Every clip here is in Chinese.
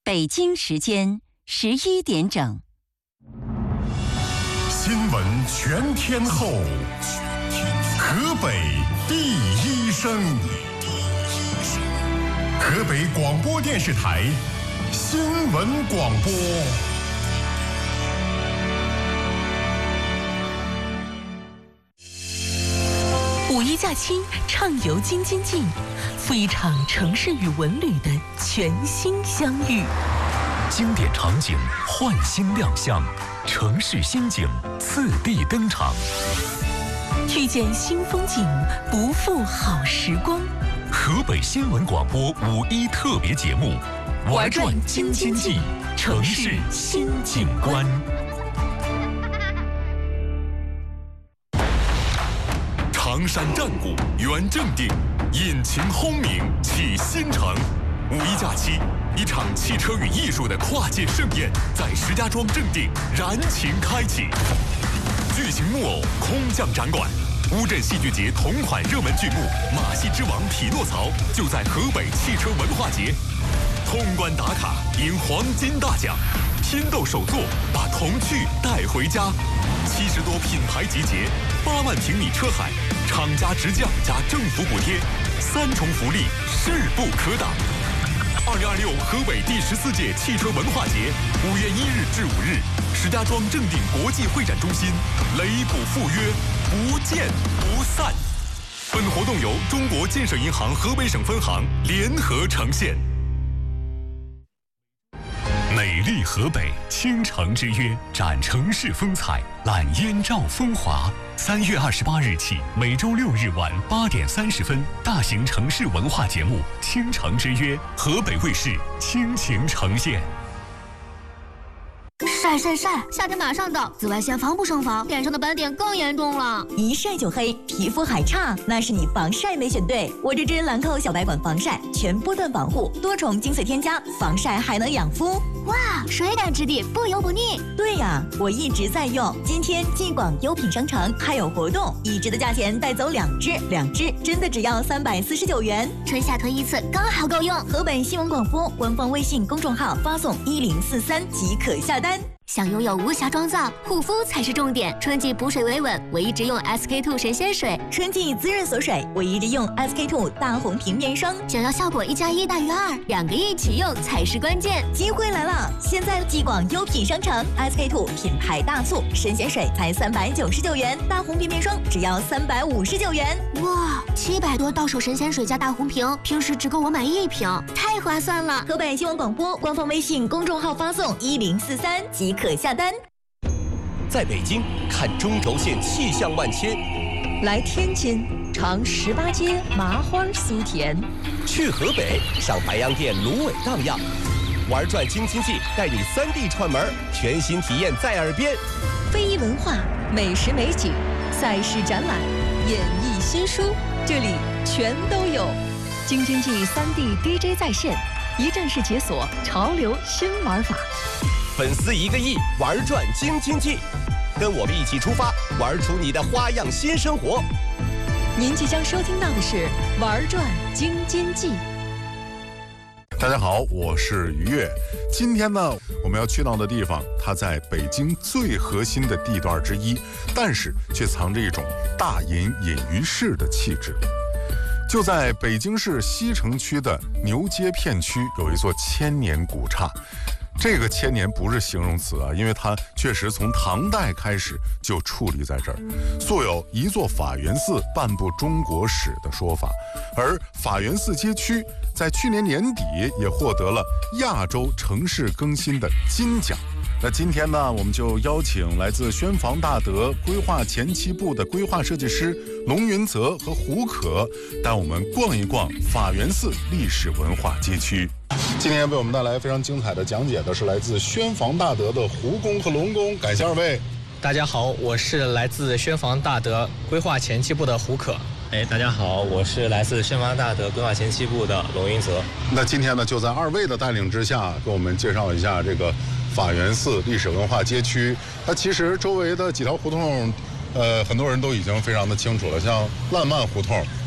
北京时间11点整。 新闻全天候，河北第一声，河北广播电视台新闻广播。 五一假期畅游京津冀，赴一场城市与文旅的全新相遇。 经典场景焕新亮相，城市新景次第登场。 遇见新风景，不负好时光。 河北新闻广播五一特别节目，玩转京津冀，城市新景观。常山战鼓圆正定，引擎轰鸣启新城。五一假期，一场汽车与艺术的跨界盛宴在石家庄正定燃情开启。巨型木偶空降展馆，乌镇戏剧节同款热门剧目《马戏之王匹诺曹》就在河北汽车文化节。通关打卡赢黄金大奖，拼斗手作把童趣带回家。70多品牌集结，8万平米车海，厂家直降加政府补贴，3重福利势不可挡。2026河北第14届汽车文化节5月1日至5日，石家庄正定国际会展中心，雷补赴约，不见不散。本活动由中国建设银行河北省分行联合呈现。美丽河北，倾城之约，展城市风采，揽燕赵风华。3月28日起，每周6日晚8点30分，大型城市文化节目《倾城之约》，河北卫视倾情呈现。 晒晒晒！夏天马上到，紫外线防不胜防，脸上的斑点更严重了。 一晒就黑，皮肤还差，那是你防晒没选对。我这支兰蔻小白管防晒，全波段防护，多重精粹添加，防晒还能养肤。 哇，水感质地，不油不腻。 对呀，我一直在用。今天进广优品商城还有活动，1支的价钱带走2支，2支真的只要349元。 春夏囤一次刚好够用。 河北新闻广播官方微信公众号发送1043即可下单。 想拥有无瑕妆造，护肤才是重点。春季补水维稳，我一直用 SK2 神仙水； 春季滋润锁水，我一直用 SK2 大红瓶面霜。 想要效果1+1大于2，2个一起用才是关键。 机会来了！现在继广优品商城 SK2 品牌大促，神仙水才399元，大红瓶面霜只要359元。 哇，700多到手神仙水加大红瓶，平时只够我买1瓶，太划算了！ 河北新闻广播官方微信公众号发送1043即可下单。 在北京看中轴线气象万千， 来天津尝18街麻花酥甜， 去河北上白洋淀芦苇荡漾，玩转京津冀带你3D 串门，全新体验在耳边。 非遗文化、美食美景、赛事展览、演艺新书，这里全都有。京津冀3D DJ 在线，一站式解锁潮流新玩法。 粉丝1个亿，玩转京津冀，跟我们一起出发，玩出你的花样新生活。 您即将收听到的是《玩转京津冀》。 大家好，我是于越。今天呢，我们要去到的地方，它在北京最核心的地段之一，但是却藏着一种大隐隐于市的气质。就在北京市西城区的牛街片区，有一座千年古刹。这个千年不是形容词啊，因为它确实从唐代开始就矗立在这儿，素有一座法源寺半部中国史的说法。而法源寺街区在去年年底也获得了亚洲城市更新的金奖。那今天呢，我们就邀请来自宣房大德规划前期部的规划设计师龙云泽和胡可，带我们逛一逛法源寺历史文化街区。今天为我们带来非常精彩的讲解的是来自宣房大德的胡工和龙工，感谢2位。 大家好，我是来自宣房大德规划前期部的胡可。 大家好，我是来自宣房大德规划前期部的龙云泽。 那今天呢，就在2位的带领之下，给我们介绍一下这个法源寺历史文化街区。它其实周围的几条胡同，很多人都已经非常的清楚了，像烂漫胡同、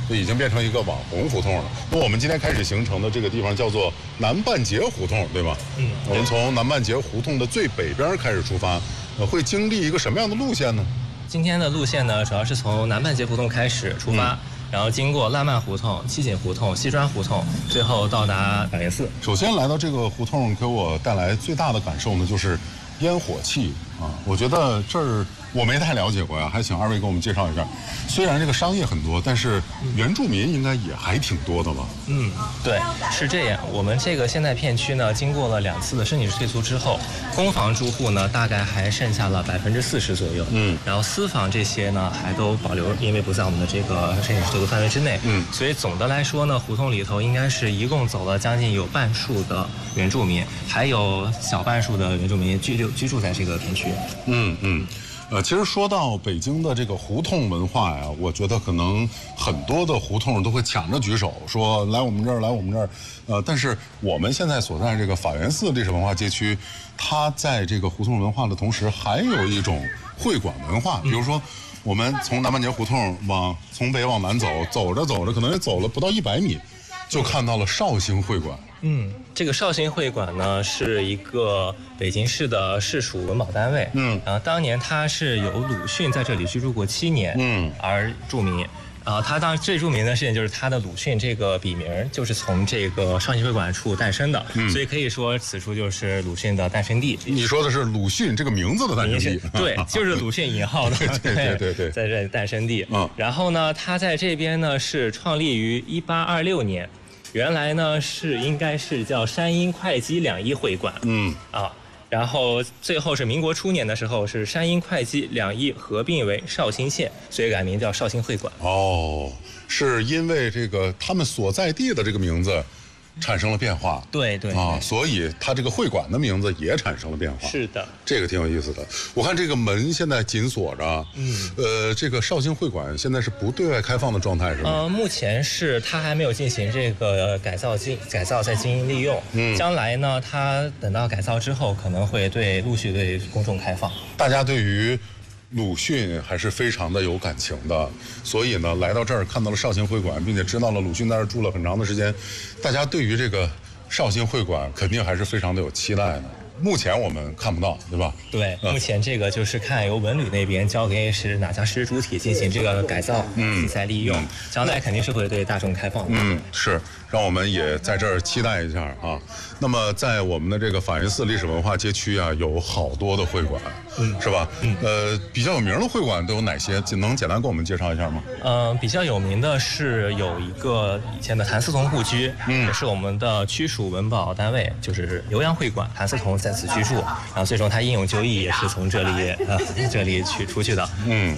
就已经变成一个网红胡同了。那我们今天开始形成的这个地方叫做南半截胡同，对吧？我们从南半截胡同的最北边开始出发，会经历一个什么样的路线呢？ 今天的路线呢，主要是从南半截胡同开始出发，然后经过浪漫胡同、七锦胡同、西砖胡同，最后到达法源寺。 首先来到这个胡同，给我带来最大的感受呢，就是烟火气啊。我觉得这儿我没太了解过呀，还请二位给我们介绍一下。虽然这个商业很多，但是原住民应该也还挺多的吧？ 对，是这样。我们这个现在片区呢，经过了2次的申请退租之后，公房住户呢大概还剩下了40%左右。然后私房这些呢还都保留，因为不在我们的这个申请退租范围之内。所以总的来说呢，胡同里头应该是一共走了将近有半数的原住民，还有小半数的原住民居住在这个片区。 其实说到北京的这个胡同文化呀，我觉得可能很多的胡同都会抢着举手说来我们这儿，来我们这儿。但是我们现在所在这个法源寺历史文化街区，它在这个胡同文化的同时，还有一种会馆文化。比如说，我们从南半截胡同从北往南走，走着走着，可能也走了不到100米，就看到了绍兴会馆。 这个绍兴会馆呢是一个北京市的市属文保单位。然后当年他是由鲁迅在这里居住过7年，而著名。他当然最著名的事情就是他的鲁迅这个笔名就是从这个绍兴会馆处诞生的，所以可以说此处就是鲁迅的诞生地。 你说的是鲁迅这个名字的诞生地？ 对，就是鲁迅引号的。 对， 在这里诞生地。然后呢，他在这边呢是创立于1826年。原来呢应该是叫山阴会稽两邑会馆，然后最后是民国初年的时候是山阴会稽两邑合并为绍兴县，所以改名叫绍兴会馆。 是因为这个他们所在地的这个名字产生了变化。 对， 所以它这个会馆的名字也产生了变化。 是的， 这个挺有意思的。我看这个门现在紧锁着，这个绍兴会馆现在是不对外开放的状态是吗？ 目前是它还没有进行这个改造再经营利用。将来呢，它等到改造之后，可能会陆续对公众开放。 大家对于鲁迅还是非常的有感情的，所以呢，来到这儿看到了绍兴会馆，并且知道了鲁迅在这儿住了很长的时间，大家对于这个绍兴会馆肯定还是非常的有期待的。目前我们看不到，对吧？ 对，目前这个就是看由文旅那边交给是哪家市主体进行这个改造、题材利用，将来肯定是会对大众开放的。 是，让我们也在这儿期待一下啊。那么在我们的这个法源寺历史文化街区啊，有好多的会馆，是吧？比较有名的会馆都有哪些？能简单给我们介绍一下吗？ 比较有名的是有一个以前的谭嗣同故居，也是我们的区属文保单位，就是浏阳会馆，谭嗣同在此居住，然后最终他英勇就义也是从这里出去的。